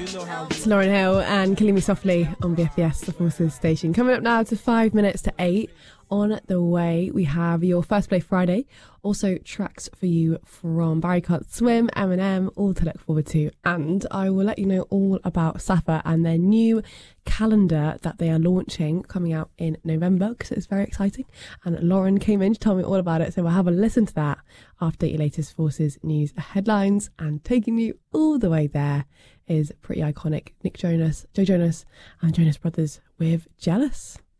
It's Lauren Hill and Killing Me Softly on BFBS, the Forces station. Coming up now to 5 minutes to 8. On the way, we have your First Play Friday. Also, tracks for you from Barry Can't Swim, Eminem, all to look forward to. And I will let you know all about Safa and their new calendar that they are launching, coming out in November, because it's very exciting. And Lauren came in to tell me all about it, so we'll have a listen to that after your latest Forces news headlines. And taking you all the way there is pretty iconic Nick Jonas, Joe Jonas, and Jonas Brothers with Jealous.